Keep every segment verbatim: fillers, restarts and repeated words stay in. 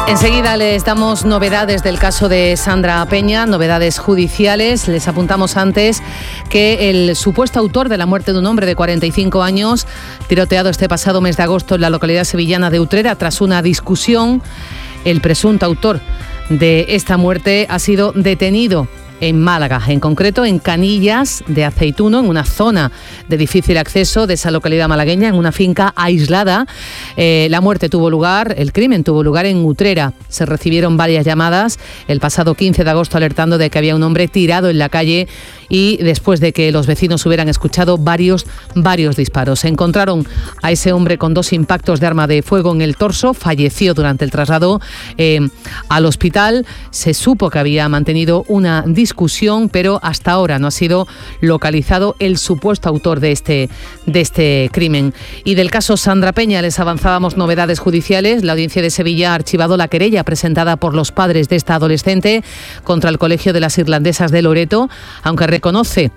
Enseguida les damos novedades del caso de Sandra Peña, novedades judiciales. Les apuntamos antes que el supuesto autor de la muerte de un hombre de cuarenta y cinco años, tiroteado este pasado mes de agosto en la localidad sevillana de Utrera, tras una discusión, el presunto autor de esta muerte ha sido detenido en Málaga, en concreto en Canillas de Aceituno, en una zona de difícil acceso de esa localidad malagueña, en una finca aislada. Eh, la muerte tuvo lugar, el crimen tuvo lugar en Utrera. Se recibieron varias llamadas el pasado quince de agosto alertando de que había un hombre tirado en la calle y después de que los vecinos hubieran escuchado varios, varios disparos. Se encontraron a ese hombre con dos impactos de arma de fuego en el torso, falleció durante el traslado eh, al hospital. Se supo que había mantenido una discusión, pero hasta ahora no ha sido localizado el supuesto autor de este, de este crimen. Y del caso Sandra Peña les avanzábamos novedades judiciales. La Audiencia de Sevilla ha archivado la querella presentada por los padres de esta adolescente contra el Colegio de las Irlandesas de Loreto, aunque reconoce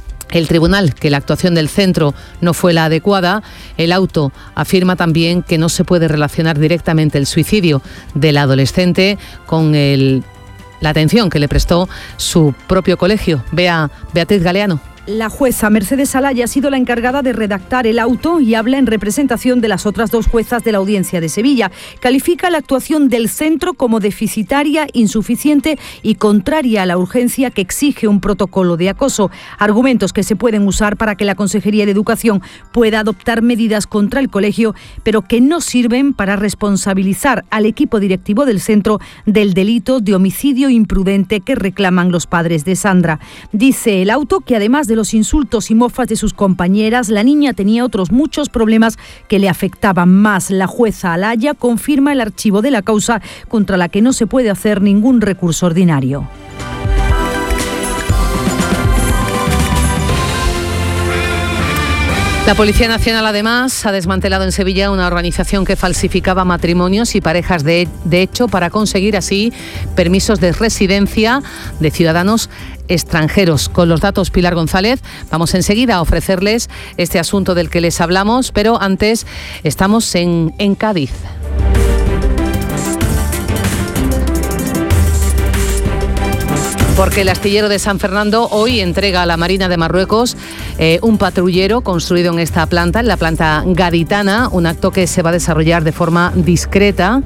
el tribunal que la actuación del centro no fue la adecuada. El auto afirma también que no se puede relacionar directamente el suicidio del adolescente con el, la atención que le prestó su propio colegio. Vea Beatriz Galeano. La jueza Mercedes Alaya ha sido la encargada de redactar el auto y habla en representación de las otras dos juezas de la Audiencia de Sevilla. Califica la actuación del centro como deficitaria, insuficiente y contraria a la urgencia que exige un protocolo de acoso. Argumentos que se pueden usar para que la Consejería de Educación pueda adoptar medidas contra el colegio, pero que no sirven para responsabilizar al equipo directivo del centro del delito de homicidio imprudente que reclaman los padres de Sandra. Dice el auto que además de los insultos y mofas de sus compañeras, la niña tenía otros muchos problemas que le afectaban más. La jueza Alaya confirma el archivo de la causa contra la que no se puede hacer ningún recurso ordinario. La Policía Nacional, además, ha desmantelado en Sevilla una organización que falsificaba matrimonios y parejas de, de hecho para conseguir así permisos de residencia de ciudadanos extranjeros. Con los datos, Pilar González, vamos enseguida a ofrecerles este asunto del que les hablamos, pero antes estamos en, en Cádiz. Porque el astillero de San Fernando hoy entrega a la Marina de Marruecos eh, un patrullero construido en esta planta, en la planta gaditana, un acto que se va a desarrollar de forma discreta.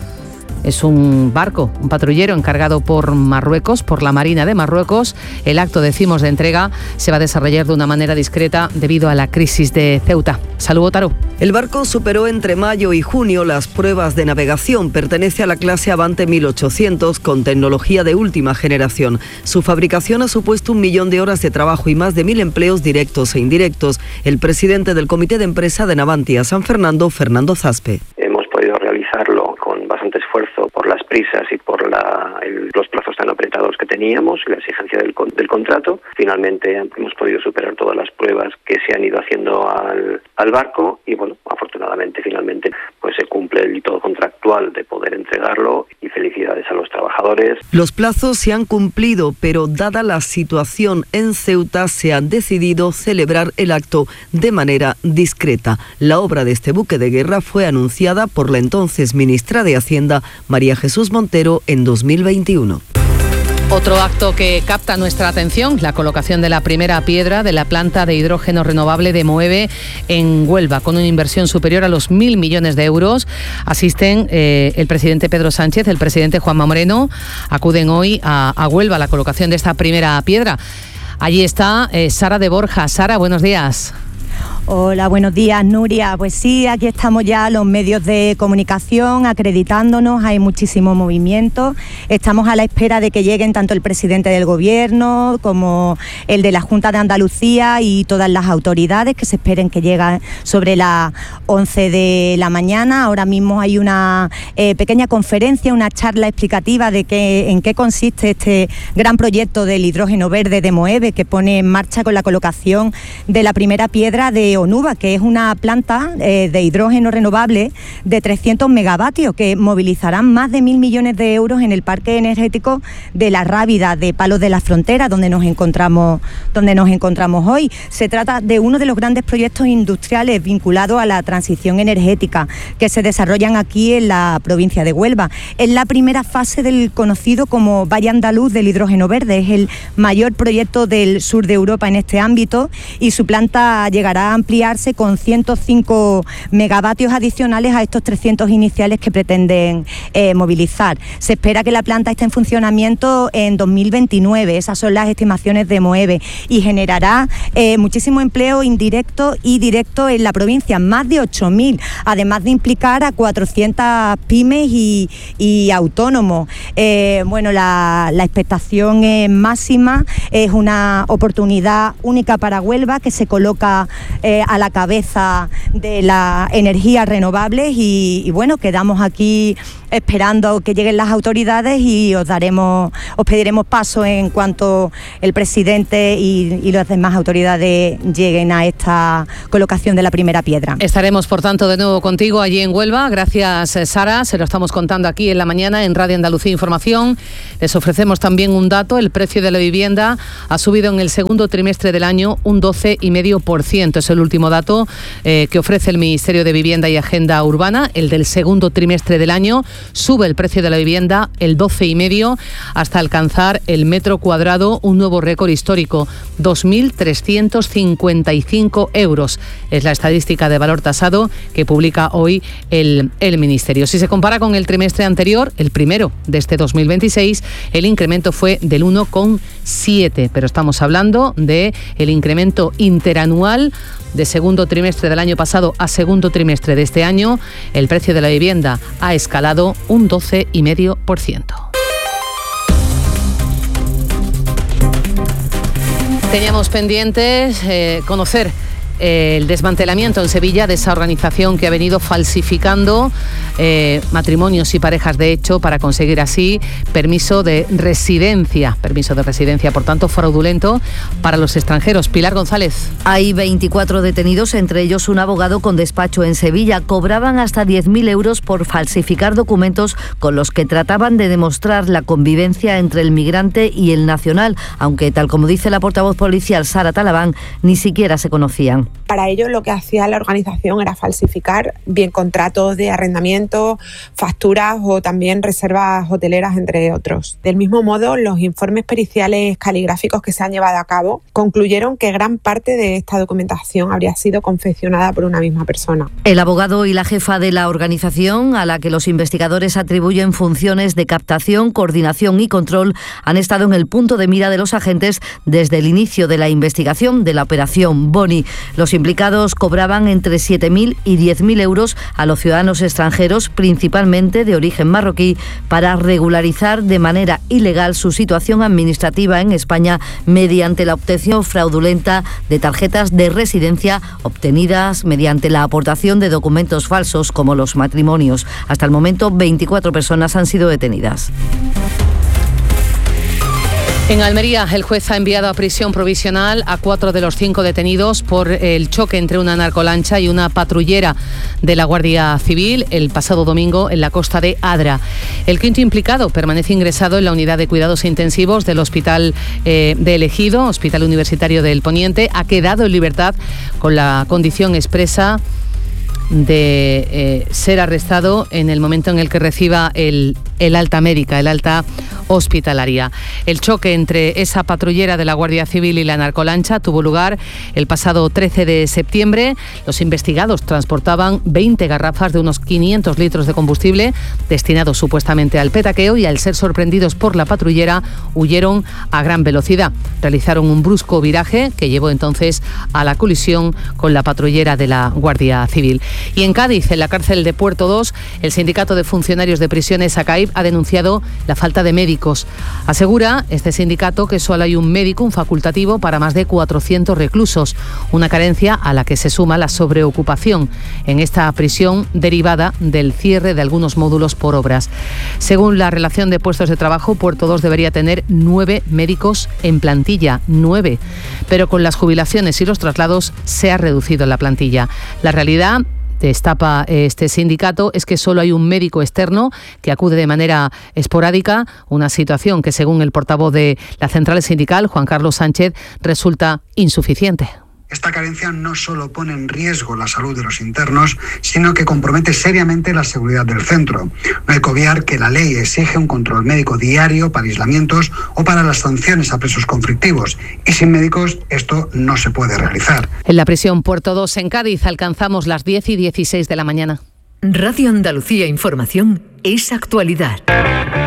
Es un barco, un patrullero encargado por Marruecos, por la Marina de Marruecos. El acto, decimos, de entrega se va a desarrollar de una manera discreta debido a la crisis de Ceuta. Salud, Taro. El barco superó entre mayo y junio las pruebas de navegación. Pertenece a la clase Avante mil ochocientos con tecnología de última generación. Su fabricación ha supuesto un millón de horas de trabajo y más de mil empleos directos e indirectos. El presidente del comité de empresa de Navantia San Fernando, Fernando Zaspe. Hemos podido realizarlo con bastante esfuerzo por las prisas y por la, el, los plazos tan apretados que teníamos y la exigencia del, del contrato. Finalmente hemos podido superar todas las pruebas que se han ido haciendo al, al barco y, bueno, afortunadamente finalmente pues se cumple el hito contractual de poder entregarlo y felicidades a los trabajadores. Los plazos se han cumplido, pero dada la situación en Ceuta se ha decidido celebrar el acto de manera discreta. La obra de este buque de guerra fue anunciada por la entonces ministra de Hacienda, María Jesús Montero, en dos mil veintiuno. Otro acto que capta nuestra atención, la colocación de la primera piedra de la planta de hidrógeno renovable de Moeve en Huelva, con una inversión superior a los mil millones de euros. Asisten eh, el presidente Pedro Sánchez, el presidente Juanma Moreno, acuden hoy a, a Huelva a la colocación de esta primera piedra. Allí está eh, Sara de Borja. Sara, buenos días. Hola, buenos días, Nuria. Pues sí, aquí estamos ya los medios de comunicación acreditándonos, hay muchísimo movimiento. Estamos a la espera de que lleguen tanto el presidente del Gobierno como el de la Junta de Andalucía y todas las autoridades que se esperen que lleguen sobre las once de la mañana. Ahora mismo hay una eh, pequeña conferencia, una charla explicativa de qué, en qué consiste este gran proyecto del hidrógeno verde de Moeve que pone en marcha con la colocación de la primera piedra de Onuba, que es una planta eh, de hidrógeno renovable de trescientos megavatios que movilizarán más de mil millones de euros en el parque energético de La Rábida, de Palos de la Frontera, donde nos encontramos, donde nos encontramos hoy. Se trata de uno de los grandes proyectos industriales vinculados a la transición energética que se desarrollan aquí en la provincia de Huelva. Es la primera fase del conocido como Valle Andaluz del hidrógeno verde. Es el mayor proyecto del sur de Europa en este ámbito y su planta llegará a ampliarse con ciento cinco megavatios adicionales a estos trescientos iniciales que pretenden eh, movilizar. Se espera que la planta esté en funcionamiento en dos mil veintinueve, esas son las estimaciones de Moeve, y generará eh, muchísimo empleo indirecto y directo en la provincia, más de ocho mil, además de implicar a cuatrocientas pymes y, y autónomos. Eh, bueno, la, la expectación es máxima, es una oportunidad única para Huelva, que se coloca eh, a la cabeza de las energías renovables y, y bueno, quedamos aquí esperando que lleguen las autoridades y os daremos, os pediremos paso en cuanto el presidente y, y las demás autoridades lleguen a esta colocación de la primera piedra. Estaremos, por tanto, de nuevo contigo allí en Huelva. Gracias, Sara. Se lo estamos contando aquí en la mañana en Radio Andalucía Información. Les ofrecemos también un dato. El precio de la vivienda ha subido en el segundo trimestre del año un doce coma cinco por ciento. Es el último dato eh, que ofrece el Ministerio de Vivienda y Agenda Urbana. El del segundo trimestre del año sube el precio de la vivienda el doce coma cinco por ciento hasta alcanzar el metro cuadrado, un nuevo récord histórico, dos mil trescientos cincuenta y cinco euros. Es la estadística de valor tasado que publica hoy el, el Ministerio. Si se compara con el trimestre anterior, el primero de este dos mil veintiséis, el incremento fue del uno coma siete, pero estamos hablando de el incremento interanual de segundo trimestre del año pasado a segundo trimestre de este año. El precio de la vivienda ha escalado un doce coma cinco por ciento. Teníamos pendientes eh, conocer eh, el desmantelamiento en Sevilla de esa organización que ha venido falsificando eh, matrimonios y parejas de hecho para conseguir así permiso de residencia, permiso de residencia, por tanto fraudulento para los extranjeros. Pilar González. Hay veinticuatro detenidos, entre ellos un abogado con despacho en Sevilla. Cobraban hasta diez mil euros por falsificar documentos con los que trataban de demostrar la convivencia entre el migrante y el nacional, aunque tal como dice la portavoz policial Sara Talabán, ni siquiera se conocían. Para ello lo que hacía la organización era falsificar bien contratos de arrendamiento, facturas o también reservas hoteleras, entre otros. Del mismo modo, los informes periciales caligráficos que se han llevado a cabo concluyeron que gran parte de esta documentación habría sido confeccionada por una misma persona. El abogado y la jefa de la organización, a la que los investigadores atribuyen funciones de captación, coordinación y control, han estado en el punto de mira de los agentes desde el inicio de la investigación de la operación Boni. Los implicados cobraban entre siete mil y diez mil euros a los ciudadanos extranjeros, principalmente de origen marroquí, para regularizar de manera ilegal su situación administrativa en España mediante la obtención fraudulenta de tarjetas de residencia obtenidas mediante la aportación de documentos falsos como los matrimonios. Hasta el momento, veinticuatro personas han sido detenidas. En Almería, el juez ha enviado a prisión provisional a cuatro de los cinco detenidos por el choque entre una narcolancha y una patrullera de la Guardia Civil el pasado domingo en la costa de Adra. El quinto implicado permanece ingresado en la unidad de cuidados intensivos del Hospital eh, de El Ejido, Hospital Universitario del Poniente. Ha quedado en libertad con la condición expresa de eh, ser arrestado en el momento en el que reciba el, el alta médica, el alta hospitalaria. El choque entre esa patrullera de la Guardia Civil y la narcolancha tuvo lugar el pasado trece de septiembre. Los investigados transportaban veinte garrafas de unos quinientos litros de combustible destinados supuestamente al petaqueo y al ser sorprendidos por la patrullera huyeron a gran velocidad. Realizaron un brusco viraje que llevó entonces a la colisión con la patrullera de la Guardia Civil. Y en Cádiz, en la cárcel de Puerto dos, el sindicato de funcionarios de prisiones ACAIP ha denunciado la falta de médicos. Asegura este sindicato que solo hay un médico, un facultativo, para más de cuatrocientos reclusos, una carencia a la que se suma la sobreocupación en esta prisión derivada del cierre de algunos módulos por obras. Según la relación de puestos de trabajo, Puerto dos debería tener nueve médicos en plantilla, nueve, pero con las jubilaciones y los traslados se ha reducido la plantilla. La realidad, destapa este sindicato, es que solo hay un médico externo que acude de manera esporádica, una situación que, según el portavoz de la central sindical, Juan Carlos Sánchez, resulta insuficiente. Esta carencia no solo pone en riesgo la salud de los internos, sino que compromete seriamente la seguridad del centro. No hay que obviar que la ley exige un control médico diario para aislamientos o para las sanciones a presos conflictivos, y sin médicos esto no se puede realizar. En la prisión Puerto dos en Cádiz alcanzamos las diez y dieciséis de la mañana. Radio Andalucía Información es actualidad.